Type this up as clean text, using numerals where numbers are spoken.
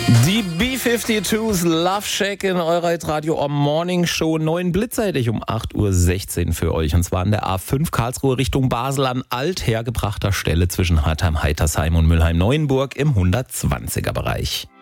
Die B-52s Love Shack in eurer Radio Morning Show. 9 blitzseitig um 8.16 Uhr für euch. Und zwar an der A5 Karlsruhe Richtung Basel an althergebrachter Stelle zwischen Hartheim-Heitersheim und Mülheim-Neuenburg im 120er Bereich.